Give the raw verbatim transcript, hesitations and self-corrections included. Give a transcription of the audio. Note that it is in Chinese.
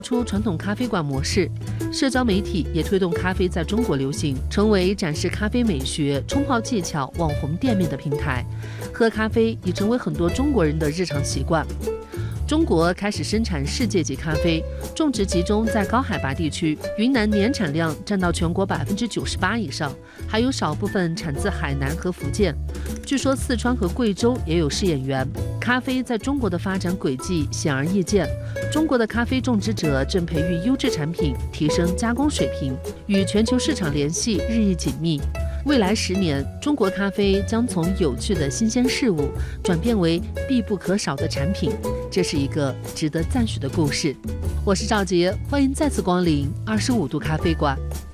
出传统咖啡馆模式，社交媒体也推动咖啡在中国流行，成为展示咖啡美学、冲泡技巧、网红店面的平台。喝咖啡已成为很多中国人的日常习惯。中国开始生产世界级咖啡，种植集中在高海拔地区，云南年产量占到全国百分之九十八以上，还有少部分产自海南和福建。据说四川和贵州也有试验园。咖啡在中国的发展轨迹显而易见，中国的咖啡种植者正培育优质产品，提升加工水平，与全球市场联系日益紧密。未来十年，中国咖啡将从有趣的新鲜事物转变为必不可少的产品，这是一个值得赞许的故事。我是赵杰，欢迎再次光临二十五度咖啡馆。